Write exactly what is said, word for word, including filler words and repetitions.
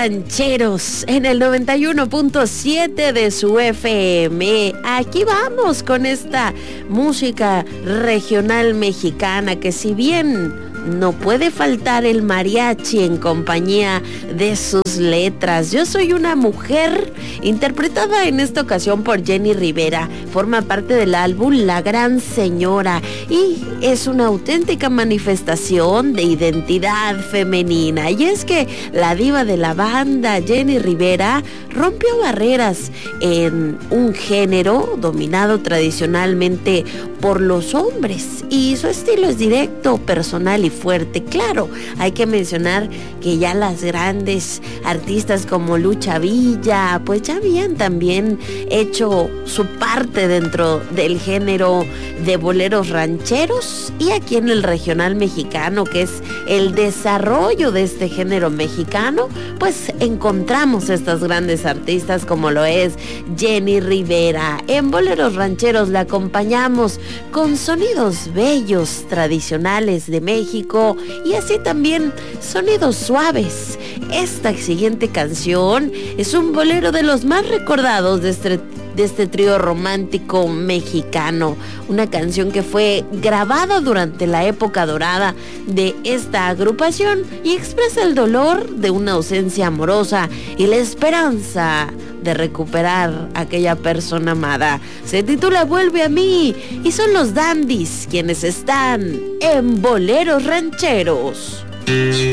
Rancheros en el noventa y uno punto siete de su F M. Aquí vamos con esta música regional mexicana que, si bien no puede faltar el mariachi en compañía de sus letras. Yo soy una mujer, interpretada en esta ocasión por Jenny Rivera, forma parte del álbum La Gran Señora y es una auténtica manifestación de identidad femenina. Y es que la diva de la banda, Jenny Rivera, rompió barreras en un género dominado tradicionalmente por los hombres, y su estilo es directo, personal y fuerte. Claro, hay que mencionar que ya las grandes artistas como Lucha Villa pues ya habían también hecho su parte dentro del género de boleros rancheros, y aquí en el regional mexicano, que es el desarrollo de este género mexicano, pues encontramos estas grandes artistas como lo es Jenny Rivera. En boleros rancheros la acompañamos con sonidos bellos tradicionales de México y así también sonidos suaves. Esta siguiente canción es un bolero de los más recordados de este de este trío romántico mexicano, una canción que fue grabada durante la época dorada de esta agrupación y expresa el dolor de una ausencia amorosa y la esperanza de recuperar a aquella persona amada. Se titula Vuelve a mí y son los Dandies quienes están en Boleros Rancheros.